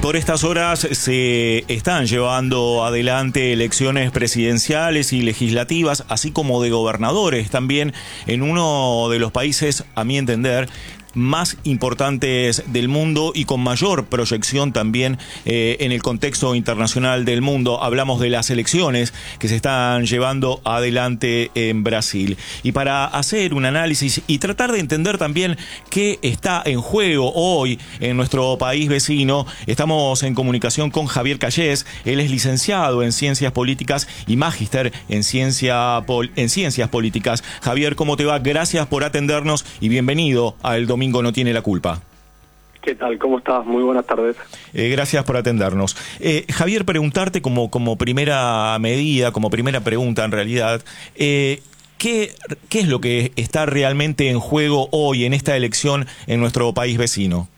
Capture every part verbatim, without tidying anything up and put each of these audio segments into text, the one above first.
por estas horas se están llevando adelante elecciones presidenciales y legislativas, así como de gobernadores, también en uno de los países, a mi entender, más importantes del mundo y con mayor proyección también eh, en el contexto internacional del mundo. Hablamos de las elecciones que se están llevando adelante en Brasil. Y para hacer un análisis y tratar de entender también qué está en juego hoy en nuestro país vecino, estamos en comunicación con Javier Callés. Él es licenciado en Ciencias Políticas y magíster en, ciencia, en Ciencias Políticas. Javier, ¿cómo te va? Gracias por atendernos y bienvenido a El Domingo No Tiene la Culpa. ¿Qué tal? ¿Cómo estás? Muy buenas tardes. Eh, gracias por atendernos. Eh, Javier, preguntarte como, como primera medida, como primera pregunta en realidad, eh, ¿qué, ¿qué es lo que está realmente en juego hoy en esta elección en nuestro país vecino?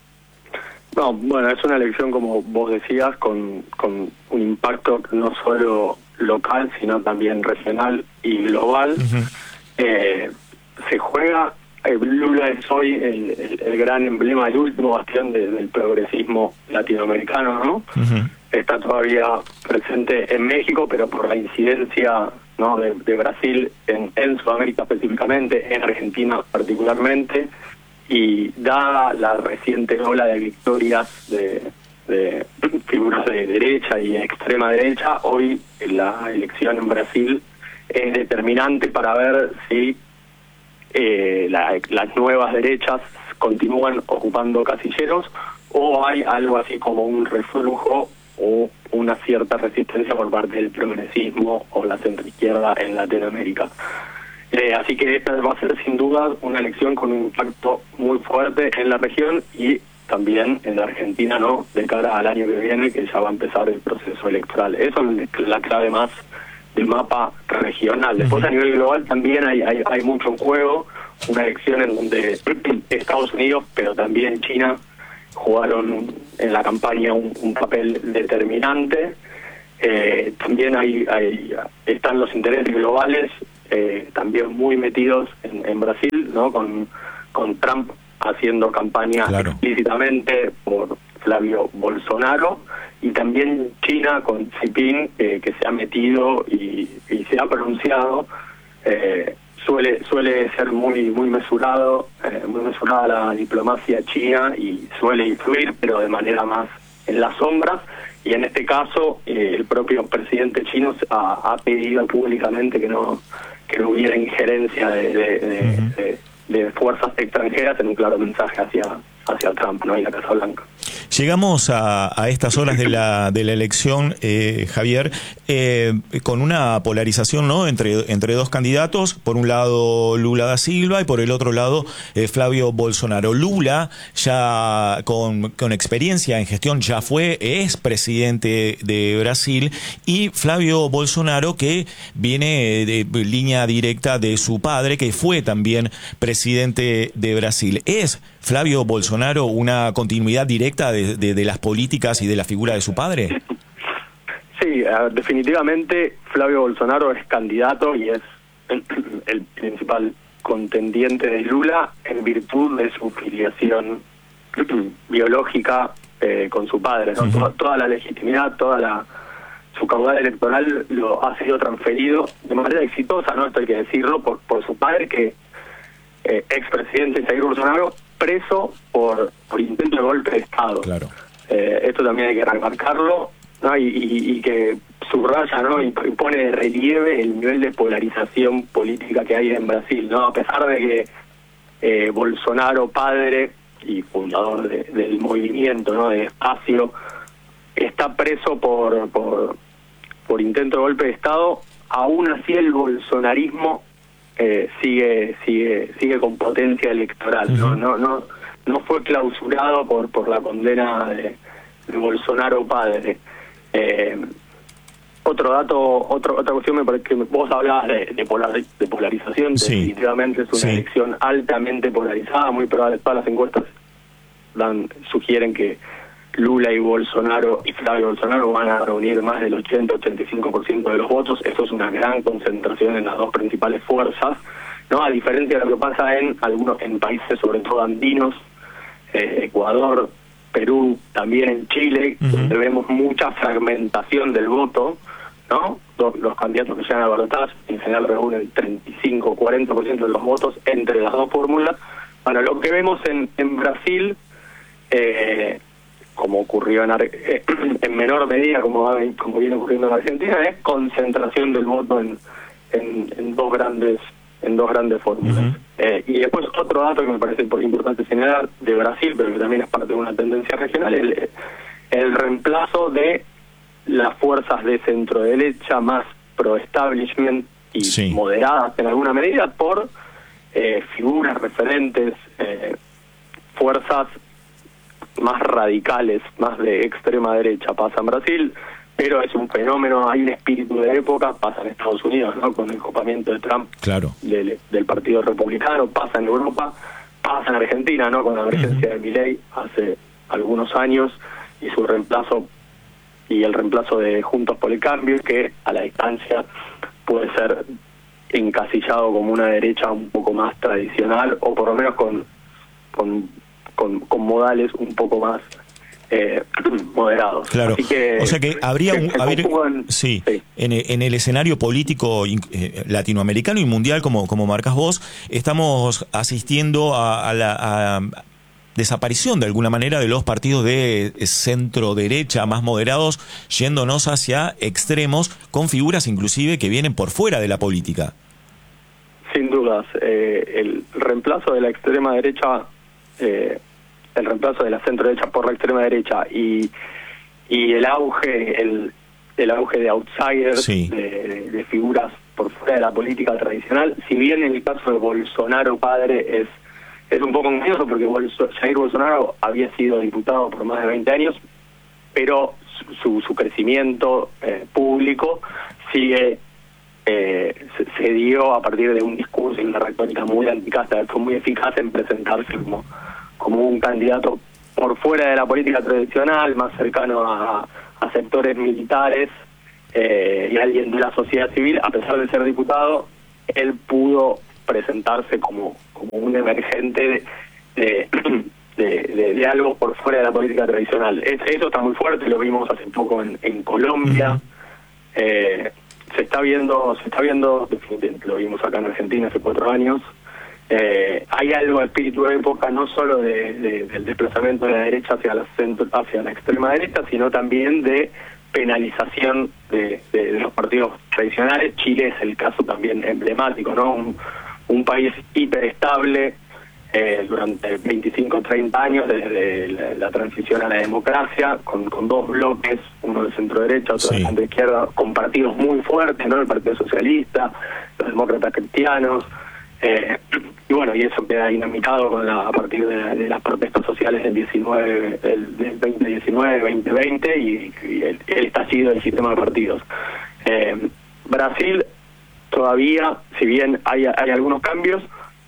No, bueno, es una elección, como vos decías, con, con un impacto no solo local, sino también regional y global. Uh-huh. eh, se juega... Lula es hoy el, el, el gran emblema, el último bastión de, del progresismo latinoamericano, ¿no? Uh-huh. Está todavía presente en México, pero por la incidencia, ¿no?, de, de Brasil en, en Sudamérica específicamente, en Argentina particularmente, y dada la reciente ola de victorias de, de figuras de derecha y extrema derecha, hoy la elección en Brasil es determinante para ver si Eh, la, las nuevas derechas continúan ocupando casilleros o hay algo así como un reflujo o una cierta resistencia por parte del progresismo o la centroizquierda en Latinoamérica. Eh, así que esta va a ser sin duda una elección con un impacto muy fuerte en la región y también en la Argentina, ¿no?, de cara al año que viene, que ya va a empezar el proceso electoral. Eso es la clave más del mapa regional. Después, a nivel global también hay, hay, hay mucho en juego. Una elección en donde Estados Unidos, pero también China, jugaron en la campaña un, un papel determinante. Eh, también hay, hay están los intereses globales, eh, también muy metidos en, en Brasil, ¿no?, con, con Trump haciendo campaña claro. explícitamente por Flavio Bolsonaro, y también China con Xi Jinping, eh, que se ha metido y, y se ha pronunciado. Eh, suele suele ser muy muy mesurado, eh, muy mesurada la diplomacia china y suele influir, pero de manera más en las sombras. Y en este caso, eh, el propio presidente chino ha, ha pedido públicamente que no que no hubiera injerencia de, de, de, uh-huh. de, de fuerzas extranjeras, en un claro mensaje hacia hacia Trump, ¿no?, y la Casa Blanca. Llegamos a, a estas horas de la de la elección, eh, Javier, eh, con una polarización, ¿no?, entre entre dos candidatos. Por un lado Lula da Silva y por el otro lado eh, Flavio Bolsonaro. Lula, ya con, con experiencia en gestión, ya fue, es presidente de Brasil, y Flavio Bolsonaro, que viene de, de línea directa de su padre, que fue también presidente de Brasil. ¿Es Flavio Bolsonaro una continuidad directa de, de, de las políticas y de la figura de su padre? Sí, uh, definitivamente Flavio Bolsonaro es candidato y es el, el principal contendiente de Lula en virtud de su filiación biológica eh, con su padre, ¿no? Uh-huh. toda, toda la legitimidad, toda la su caudal electoral lo ha sido transferido de manera exitosa, ¿no?, esto hay que decirlo, por, por su padre, que eh, expresidente Jair Bolsonaro, preso por, por intento de golpe de Estado. Claro. Eh, esto también hay que remarcarlo, ¿no?, y, y, y que subraya, ¿no?, y pone de relieve el nivel de polarización política que hay en Brasil, ¿no? A pesar de que eh, Bolsonaro, padre y fundador de, del movimiento, ¿no?, de Espacio, está preso por, por, por intento de golpe de Estado, aún así el bolsonarismo Eh, sigue sigue sigue con potencia electoral, ¿no? No no no fue clausurado por por la condena de, de Bolsonaro padre. Eh, otro dato, otro, otra cuestión, me parece que vos hablabas de, de, polar, de polarización. Sí. Definitivamente es una sí. elección altamente polarizada, muy probable. Todas las encuestas dan sugieren que Lula y Bolsonaro y Flavio Bolsonaro van a reunir más del ochenta a ochenta y cinco por ciento de los votos. Eso es una gran concentración en las dos principales fuerzas, ¿no? A diferencia de lo que pasa en algunos en países, sobre todo andinos, eh, Ecuador, Perú, también en Chile, uh-huh. donde vemos mucha fragmentación del voto, ¿no? Los, los candidatos que llegan a balotaje en general reúnen treinta y cinco, cuarenta por ciento de los votos entre las dos fórmulas. Bueno, lo que vemos en, en Brasil, eh, como ocurrió en, eh, en menor medida, como, va, como viene ocurriendo en Argentina, es concentración del voto en, en, en dos grandes en dos grandes fórmulas. Uh-huh. Eh, y después otro dato que me parece importante señalar de Brasil, pero que también es parte de una tendencia regional, el, el reemplazo de las fuerzas de centro derecha más pro-establishment y sí. moderadas en alguna medida por eh, figuras referentes, eh, fuerzas más radicales, más de extrema derecha. Pasa en Brasil, pero es un fenómeno, hay un espíritu de época, pasa en Estados Unidos, ¿no? Con el copamiento de Trump, claro. del, del Partido Republicano, pasa en Europa, pasa en Argentina, ¿no? Con la emergencia uh-huh. de Milei hace algunos años y su reemplazo y el reemplazo de Juntos por el Cambio, que a la distancia puede ser encasillado como una derecha un poco más tradicional o por lo menos con con, con, con modales un poco más Eh, moderados. Claro. Así que, o sea que habría un que haber, conjugan, sí, sí. En, en el escenario político eh, latinoamericano y mundial, como como marcas vos, estamos asistiendo a, a la a desaparición de alguna manera de los partidos de centro derecha más moderados, yéndonos hacia extremos con figuras inclusive que vienen por fuera de la política. Sin dudas, eh, el reemplazo de la extrema derecha eh, el reemplazo de la centro derecha por la extrema derecha y y el auge el el auge de outsiders, sí. de, de, de figuras por fuera de la política tradicional, si bien en el caso de Bolsonaro padre es es un poco engañoso porque Bolso, Jair Bolsonaro había sido diputado por más de veinte años, pero su, su crecimiento eh, público sigue eh, se, se dio a partir de un discurso y una retórica muy anticasta, fue muy eficaz en presentarse como como un candidato por fuera de la política tradicional, más cercano a, a sectores militares eh, y alguien de la sociedad civil. A pesar de ser diputado, él pudo presentarse como, como un emergente de, de, de, de, de algo por fuera de la política tradicional. Es, eso está muy fuerte, lo vimos hace poco en, en Colombia. Uh-huh. eh, se está viendo, se está viendo, definitivamente lo vimos acá en Argentina hace cuatro años. Eh, hay algo de espíritu de época, no solo de, de, del desplazamiento de la derecha hacia la centro, hacia la extrema derecha, sino también de penalización de, de, de los partidos tradicionales. Chile es el caso también emblemático, ¿no? Un, un país hiperestable eh, durante veinticinco o treinta años desde la, la transición a la democracia, con, con dos bloques, uno de centro derecha, otro sí. de centro izquierda, con partidos muy fuertes, ¿no? El Partido Socialista, los demócratas cristianos. Eh, y bueno, y eso queda dinamitado con la, a partir de, de las protestas sociales del diecinueve, del, del veinte diecinueve, veinte veinte y, y el, el estallido del sistema de partidos. Eh, Brasil todavía, si bien hay, hay algunos cambios,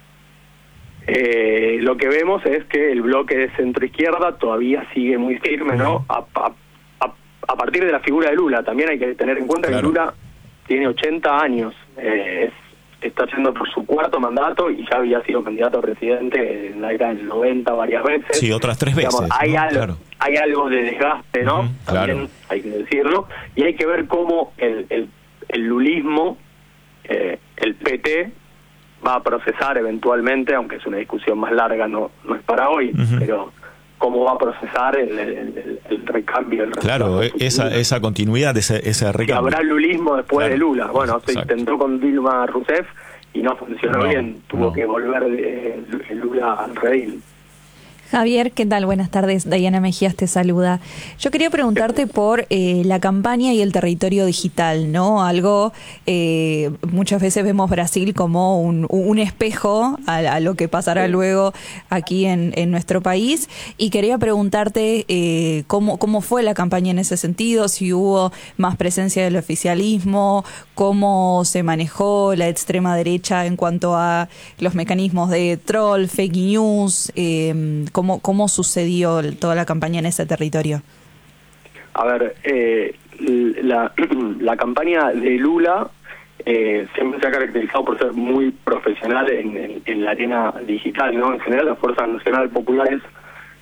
eh, lo que vemos es que el bloque de centro izquierda todavía sigue muy firme, ¿no? A, a, a, a partir de la figura de Lula, también hay que tener en cuenta claro. que Lula tiene ochenta años, eh, es está yendo por su cuarto mandato y ya había sido candidato a presidente en la década del noventa varias veces. Sí, otras tres veces. Digamos, hay, ¿no? algo, claro. hay algo de desgaste, ¿no? Uh-huh, También claro. hay que decirlo. Y hay que ver cómo el, el, el lulismo, eh, el P T, va a procesar eventualmente, aunque es una discusión más larga, no, no es para hoy, uh-huh. pero cómo va a procesar el, el, el, el recambio. El claro, esa esa continuidad, ese, ese recambio. Y habrá lulismo después claro. de Lula. Bueno, Exacto. se intentó con Dilma Rousseff y no funcionó no, bien. Tuvo no. que volver de, de Lula al redil. Javier, ¿qué tal? Buenas tardes. Diana Mejías te saluda. Yo quería preguntarte por eh, la campaña y el territorio digital, ¿no? Algo, eh, muchas veces vemos Brasil como un, un espejo a, a lo que pasará luego aquí en, en nuestro país. Y quería preguntarte eh, cómo, cómo fue la campaña en ese sentido, si hubo más presencia del oficialismo, cómo se manejó la extrema derecha en cuanto a los mecanismos de troll, fake news, eh, ¿Cómo, ¿Cómo sucedió toda la campaña en ese territorio? A ver, eh, la, la campaña de Lula eh, siempre se ha caracterizado por ser muy profesional en, en, en la arena digital, ¿no? En general, las fuerzas nacionales populares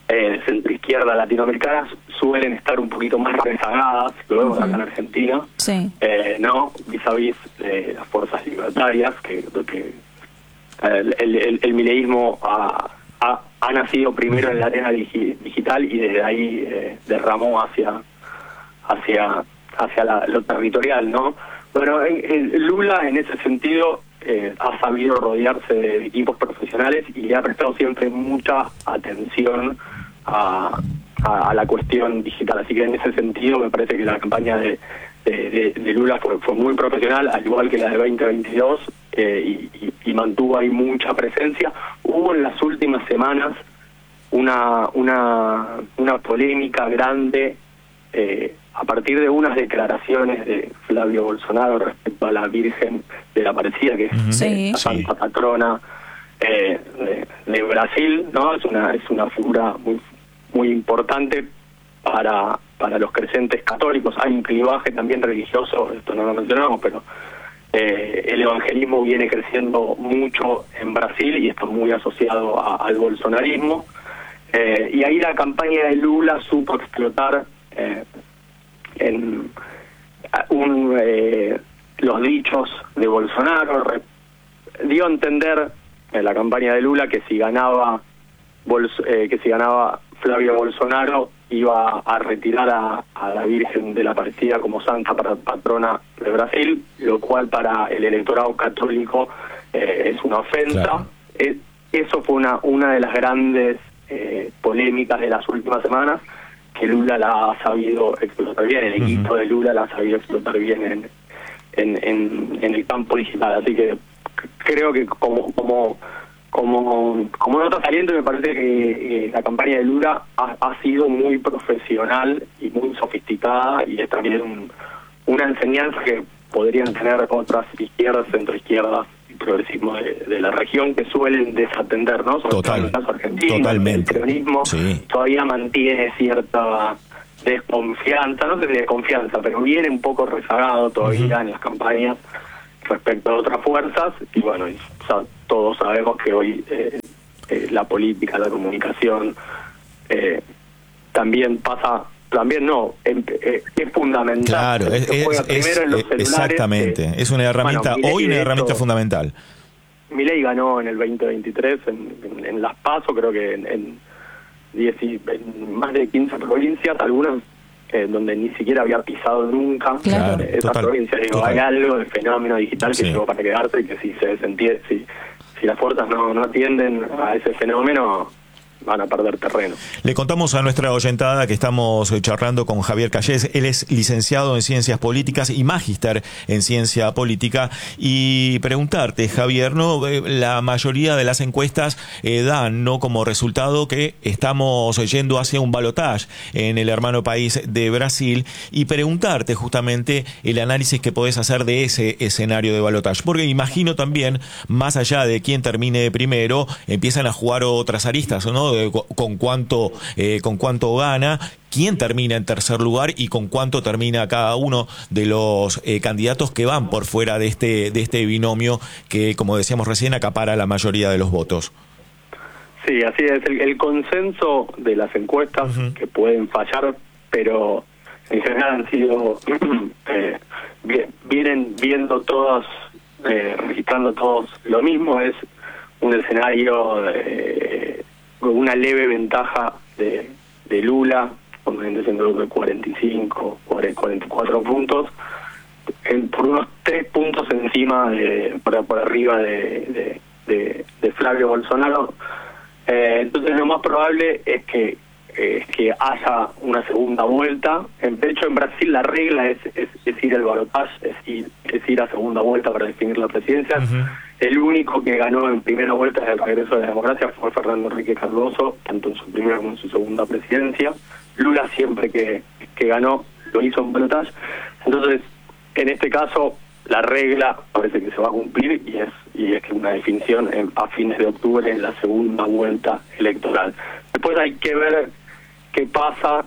eh, de centroizquierda latinoamericanas suelen estar un poquito más rezagadas, lo vemos uh-huh. acá en Argentina, sí. eh, no vis a vis de las fuerzas libertarias, que, que el, el, el mileísmo ha, ha, ha nacido primero en la arena digi, digital y desde ahí eh, derramó hacia hacia hacia la, lo territorial, ¿no? Bueno, en, en Lula en ese sentido eh, ha sabido rodearse de equipos profesionales y le ha prestado siempre mucha atención a, a, a la cuestión digital. Así que en ese sentido me parece que la campaña de, de, de, de Lula fue, fue muy profesional, al igual que la de veinte veintidós, eh, y, y, y mantuvo ahí mucha presencia. Hubo en las últimas semanas una, una, una polémica grande eh, a partir de unas declaraciones de Flavio Bolsonaro respecto a la Virgen de la Aparecida, que es sí. la santa patrona eh, de, de Brasil, ¿no? Es una es una figura muy muy importante para para los creyentes católicos. Hay un clivaje también religioso, esto no lo mencionamos, pero eh, el evangelismo viene creciendo mucho en Brasil y está muy asociado a, al bolsonarismo. Eh, y ahí la campaña de Lula supo explotar eh, en un, eh, los dichos de Bolsonaro. Re, dio a entender en la campaña de Lula que si ganaba Bols, eh, que si ganaba Flavio Bolsonaro iba a retirar a, a la Virgen de la Aparecida como santa patrona de Brasil, lo cual para el electorado católico eh, es una ofensa. Claro. Eh, eso fue una una de las grandes eh, polémicas de las últimas semanas, que Lula la ha sabido explotar bien, el equipo uh-huh. de Lula la ha sabido explotar bien en, en, en, en el campo digital. Así que creo que como como como como nota saliente me parece que eh, la campaña de Lula ha, ha sido muy profesional y muy sofisticada, y es también un, una enseñanza que podrían tener otras izquierdas, centroizquierdas y progresismo de, de la región, que suelen desatender, ¿no? Sobre Total, todo en el caso argentino, totalmente. El peronismo sí. todavía mantiene cierta desconfianza, no sé si desconfianza, pero viene un poco rezagado todavía uh-huh. en las campañas respecto a otras fuerzas, y bueno, y, o sea, todos sabemos que hoy eh, eh, la política, la comunicación eh, también pasa, también no, eh, es fundamental. Claro, es, es, es, en los celulares, exactamente, eh, es una herramienta, bueno, hoy una herramienta hecho, fundamental. Milei ganó en el veinte veintitrés en, en, en Las PASO, creo que en, en, diez, en más de quince provincias, algunas Eh, donde ni siquiera había pisado nunca claro, eh, esa total, provincia. Digo, total. hay algo del fenómeno digital que sí. llegó para quedarse, y que si se desentiende, si, si las fuerzas no, no atienden a ese fenómeno, van a perder terreno. Le contamos a nuestra oyentada que estamos charlando con Javier Callés. Él es licenciado en Ciencias Políticas y magíster en Ciencia Política. Y preguntarte, Javier, ¿no? La mayoría de las encuestas eh, dan, ¿no?, como resultado que estamos yendo hacia un balotaje en el hermano país de Brasil, y preguntarte justamente el análisis que podés hacer de ese escenario de balotaje. Porque imagino también, más allá de quién termine primero, empiezan a jugar otras aristas, ¿no? De, con cuánto eh, con cuánto gana, quién termina en tercer lugar y con cuánto termina cada uno de los eh, candidatos que van por fuera de este de este binomio que, como decíamos recién, acapara la mayoría de los votos. Sí, así es. El, el consenso de las encuestas, uh-huh. que pueden fallar, pero en general han sido eh, vienen viendo todos, eh, registrando todos lo mismo. Es un escenario de con una leve ventaja de, de Lula, siendo de cuarenta y cinco, cuarenta y cuatro puntos, en, por unos tres puntos encima, de por, por arriba de, de, de, de Flavio Bolsonaro. Eh, entonces lo más probable es que eh, que haya una segunda vuelta. De hecho, en Brasil la regla es, es, es ir al balotaje, es ir, es ir a segunda vuelta para definir la presidencia. Uh-huh. El único que ganó en primera vuelta del regreso de la democracia fue Fernando Henrique Cardoso, tanto en su primera como en su segunda presidencia. Lula siempre que, que ganó lo hizo en balotaje. Entonces, en este caso, la regla parece que se va a cumplir, y es y es que una definición en, a fines de octubre en la segunda vuelta electoral. Después hay que ver qué pasa.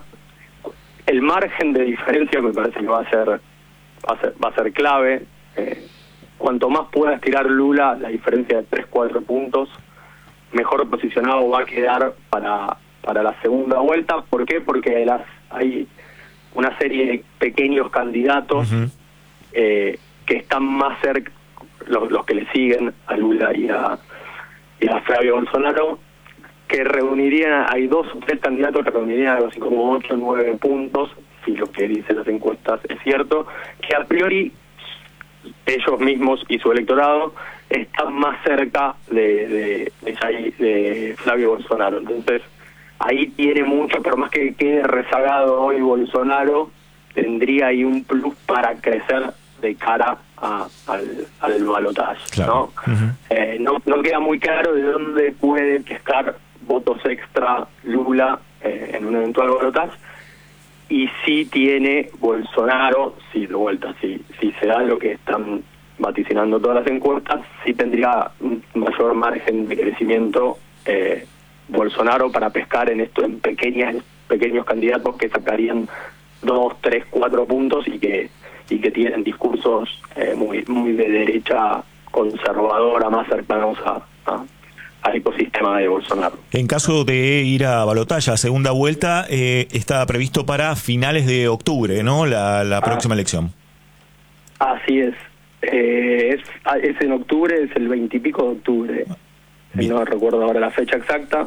El margen de diferencia me parece que va a ser va a ser, va a ser clave. Eh, cuanto más pueda estirar Lula la diferencia de tres, cuatro puntos, mejor posicionado va a quedar para para la segunda vuelta. ¿Por qué? Porque las, hay una serie de pequeños candidatos uh-huh. eh, que están más cerca, los, los que le siguen a Lula y a, y a Flavio Bolsonaro, que reunirían, hay dos o tres candidatos que reunirían algo así como ocho o nueve puntos, si lo que dicen las encuestas es cierto, que a priori ellos mismos y su electorado están más cerca de, de, de, Jair, de Flavio Bolsonaro. Entonces, ahí tiene mucho, por más que quede rezagado hoy Bolsonaro, tendría ahí un plus para crecer de cara a, al, al balotaje, claro. ¿no? Uh-huh. Eh, no, no queda muy claro de dónde puede pescar votos extra Lula eh, en un eventual balotaje, y sí tiene Bolsonaro, si de vuelta, si, si se da lo que están vaticinando todas las encuestas, sí tendría un mayor margen de crecimiento eh, Bolsonaro para pescar en esto, en pequeñas pequeños candidatos que sacarían dos, tres, cuatro puntos y que y que tienen discursos eh, muy muy de derecha conservadora, más cercanos a, a al ecosistema de Bolsonaro. En caso de ir a balotaje, a segunda vuelta, eh, está previsto para finales de octubre, ¿no? La, la próxima ah, elección. Así es. Eh, es. Es en octubre, es el veintipico de octubre. Bien. No recuerdo ahora la fecha exacta,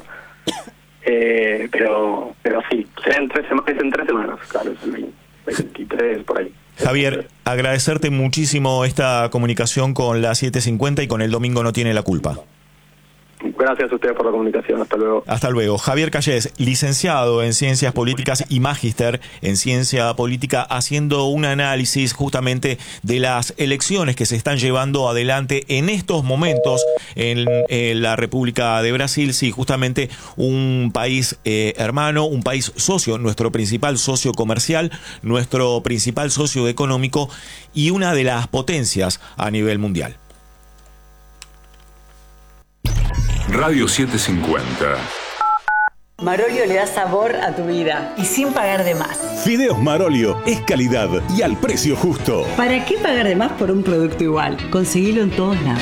eh, pero pero sí, en tres semanas, es en tres semanas, claro, es el veintitrés, por ahí. Javier, agradecerte muchísimo esta comunicación con la siete cincuenta y con El Domingo No Tiene la Culpa. Gracias a ustedes por la comunicación. Hasta luego. Hasta luego. Javier Callés, licenciado en Ciencias Políticas y magíster en Ciencia Política, haciendo un análisis justamente de las elecciones que se están llevando adelante en estos momentos en, en la República de Brasil. Sí, justamente un país eh, hermano, un país socio, nuestro principal socio comercial, nuestro principal socio económico y una de las potencias a nivel mundial. Radio setecientos cincuenta. Marolio le da sabor a tu vida y sin pagar de más. Fideos Marolio es calidad y al precio justo. ¿Para qué pagar de más por un producto igual? Conseguilo en todos lados.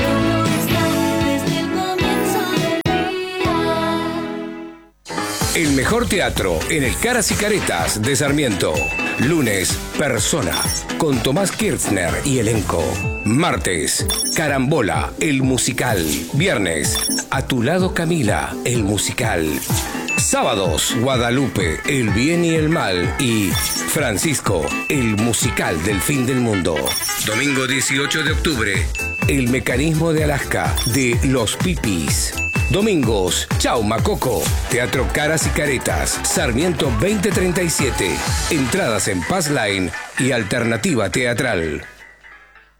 El mejor teatro en el Caras y Caretas de Sarmiento. Lunes, Persona, con Tomás Kirchner y elenco. Martes, Carambola, el musical. Viernes, A tu lado Camila, el musical. Sábados, Guadalupe, el bien y el mal. Y Francisco, el musical del fin del mundo. Domingo dieciocho de octubre, El mecanismo de Alaska, de Los Pipis. Domingos, Chau Macoco, Teatro Caras y Caretas, Sarmiento veinte treinta y siete. Entradas en Passline y Alternativa Teatral.